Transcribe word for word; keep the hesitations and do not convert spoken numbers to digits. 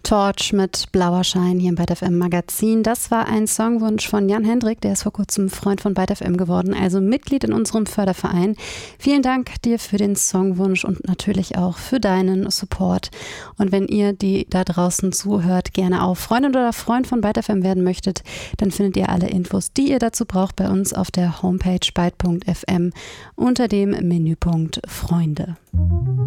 Torch mit Blauer Schein hier im Byte F M Magazin. Das war ein Songwunsch von Jan Hendrik, der ist vor kurzem Freund von Byte F M geworden, also Mitglied in unserem Förderverein. Vielen Dank dir für den Songwunsch und natürlich auch für deinen Support. Und wenn ihr, die da draußen zuhört, gerne auch Freundin oder Freund von Byte F M werden möchtet, dann findet ihr alle Infos, die ihr dazu braucht, bei uns auf der Homepage byte punkt f m unter dem Menüpunkt Freunde.